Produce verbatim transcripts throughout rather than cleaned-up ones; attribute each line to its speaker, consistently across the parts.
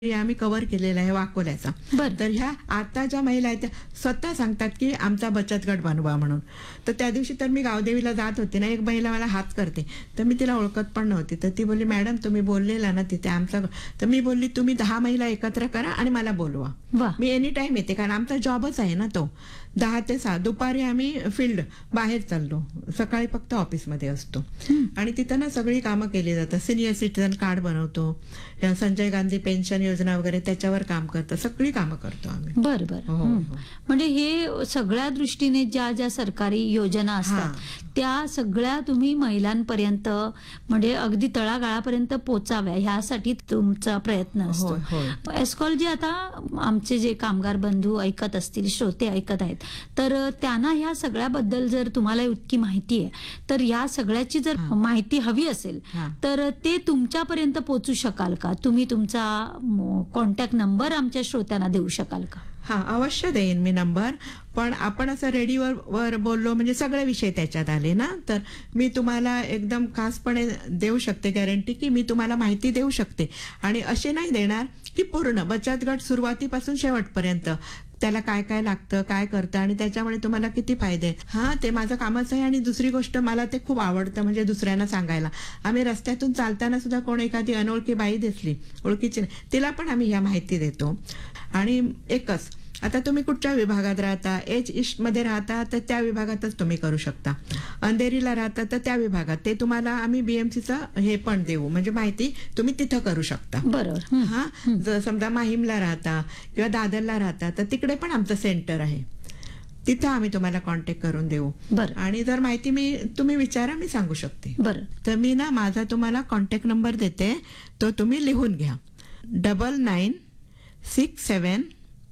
Speaker 1: हे आम्ही कव्हर केलेला आहे वाकोल्याचा.
Speaker 2: बरं.
Speaker 1: तर ह्या आता ज्या महिला आहेत त्या स्वतः सांगतात की आमचा बचत गट बनवा म्हणून. तर त्या दिवशी तर मी गावदेवीला जात होते ना, एक महिला मला हात करते, तर मी तिला ओळखत पण नव्हती. तर ती बोलली, मॅडम तुम्ही बोललेला ना तिथे आमचा. तर मी बोलली, तुम्ही दहा महिला एकत्र करा आणि मला बोलवा.
Speaker 2: वा.
Speaker 1: मी एनी टाइम येते, कारण आमचा जॉबच आहे ना तो. दहा ते सहा दुपारी आम्ही फील्ड बाहेर चाललो, सकाळी फक्त ऑफिसमध्ये असतो. आणि तिथं ना सगळी कामं केली जातात. सिनियर सिटीजन कार्ड बनवतो, या संजय गांधी पेन्शन योजना वगैरे त्याच्यावर काम करतो, सगळी कामं करतो आम्ही.
Speaker 2: बर बर.
Speaker 1: हो,
Speaker 2: हं.
Speaker 1: हो.
Speaker 2: म्हणजे हे सगळ्या दृष्टीने ज्या ज्या सरकारी योजना असतात त्या सगळ्या तुम्ही महिलांपर्यंत म्हणजे अगदी तळागाळापर्यंत पोचाव्या ह्यासाठी तुमचा प्रयत्न असतो.
Speaker 1: होय, होय.
Speaker 2: एस्कॉल जे आता आमचे जे कामगार बंधू ऐकत असतील, श्रोते ऐकत आहेत, तर त्यांना ह्या सगळ्याबद्दल जर तुम्हाला इतकी माहिती आहे, तर या सगळ्याची जर
Speaker 1: हा.
Speaker 2: माहिती हवी असेल
Speaker 1: हा.
Speaker 2: तर ते तुमच्यापर्यंत पोहोचू शकाल का? तुम्ही तुमचा कॉन्टॅक्ट नंबर आमच्या श्रोत्यांना देऊ शकाल का?
Speaker 1: हा, अवश्य देईन मी नंबर. पण आपण असं रेडिओवर वर बोललो म्हणजे सगळे विषय त्याच्यात आले ना, तर मी तुम्हाला एकदम खासपणे देऊ शकते गॅरंटी की मी तुम्हाला माहिती देऊ शकते. आणि असे नाही देणार की पूर्ण बचत गट सुरुवातीपासून शेवटपर्यंत त्याला काय काय लागतं, काय करतं आणि त्याच्यामुळे तुम्हाला किती फायदे आहेत. हा, ते माझं कामच आहे. आणि दुसरी गोष्ट, मला ते खूप आवडतं म्हणजे दुसऱ्यांना सांगायला. आम्ही रस्त्यातून चालताना सुद्धा कोण एखादी अनोळखी बाई दिसली, ओळखीची नाही, तिला पण आम्ही ह्या माहिती देतो. आणि एकच, आता तुम्ही कुठच्या विभागात राहता, एच ईस्ट मध्ये राहता तर त्या विभागातच तुम्ही करू शकता. अंधेरीला राहता तर त्या विभागात, ते तुम्हाला आम्ही बीएमसीचं हे पण देऊ, म्हणजे माहिती तुम्ही तिथं करू शकता.
Speaker 2: बरोबर.
Speaker 1: हा, जर समजा माहीमला राहता किंवा दादरला राहता तर तिकडे पण आमचं सेंटर आहे, तिथं आम्ही तुम्हाला कॉन्टॅक्ट करून देऊ.
Speaker 2: बरं.
Speaker 1: आणि जर माहिती मी तुम्ही विचारा, मी सांगू शकते.
Speaker 2: बरं.
Speaker 1: तर मी ना माझा तुम्हाला कॉन्टॅक्ट नंबर देते, तो तुम्ही लिहून घ्या. डबल नाईन सिक्स सेवन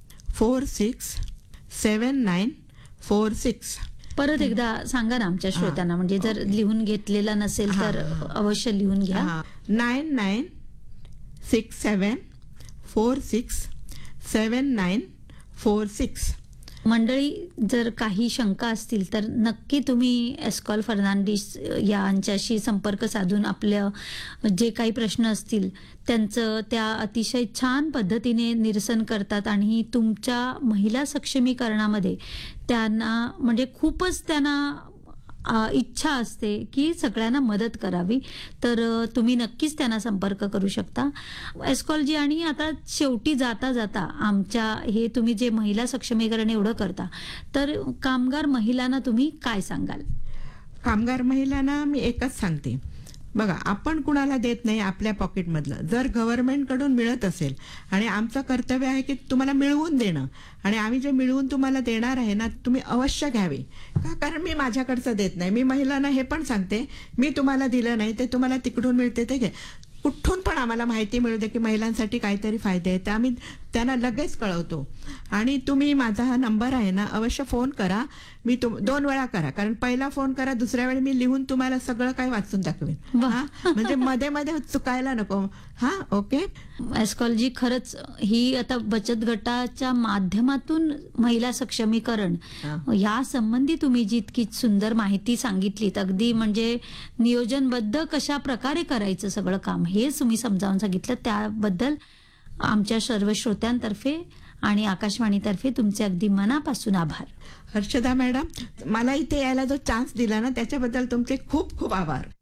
Speaker 1: फोर सिक्स सेवन नाईन फोर सिक्स.
Speaker 2: परत एकदा सांगा ना आमच्या श्रोत्यांना, म्हणजे जर लिहून घेतलेला नसेल तर अवश्य लिहून घ्या.
Speaker 1: नाईन नाईन सिक्स सेवन फोर सिक्स सेवन नाईन फोर सिक्स.
Speaker 2: मंडळी, जर काही शंका असतील तर नक्की तुम्ही एस्कॉल फर्नांडिस यांच्याशी संपर्क साधून आपल्या जे काही प्रश्न असतील त्यांचं त्या अतिशय छान पद्धतीने निरसन करतात. आणि तुमच्या महिला सक्षमीकरणामध्ये त्यांना म्हणजे खूपच त्यांना इच्छा असते की सगळ्यांना मदत करावी. तर तुम्ही नक्कीच त्यांना संपर्क करू शकता. एस्कॉलजी, आणि आता शेवटी जाता जाता आमच्या हे तुम्ही जे महिला सक्षमीकरण एवढं करता, तर कामगार महिलांना तुम्ही काय सांगाल?
Speaker 1: कामगार महिलांना मी एकच सांगते, बघा, आपण कुणाला देत नाही आपल्या पॉकेटमधलं. जर गव्हर्नमेंट कडून मिळत असेल, आणि आमचं कर्तव्य आहे की तुम्हाला मिळवून देणं, आणि आम्ही जे मिळवून तुम्हाला देणार आहे ना, तुम्ही अवश्य घ्यावे. का? कारण मी माझ्याकडचं देत नाही. मी महिलांना हे पण सांगते, मी तुम्हाला दिलं नाही ते तुम्हाला तिकडून मिळते ते घे. कुठून पण आम्हाला माहिती मिळू दे की महिलांसाठी काहीतरी फायदे आहेत, आम्ही त्यांना लगेच कळवतो. आणि तुम्ही माझा हा नंबर आहे ना, अवश्य फोन करा. मी तुम दोन वेळा करा, कारण पहिला फोन करा, दुसऱ्या वेळी मी लिहून तुम्हाला सगळं काही वाचून दाखवेन. हा, म्हणजे मध्ये मध्ये चुकायला नको. हा, ओके.
Speaker 2: एस्कॉलजी, खरंच ही आता बचत गटाच्या माध्यमातून महिला सक्षमीकरण या संबंधी तुम्ही जी इतकी सुंदर माहिती सांगितलीत, अगदी म्हणजे नियोजनबद्ध कशा प्रकारे करायचं सगळं काम हे तुम्ही समजावून सांगितलं, त्याबद्दल आमच्या सर्व श्रोत्यांतर्फे आणि आकाशवाणीतर्फे तुमचे अगदी मनापासून आभार.
Speaker 1: हर्षदा मॅडम, मला इथे यायला जो चान्स दिला ना त्याच्याबद्दल तुमचे खूप खूप आभार.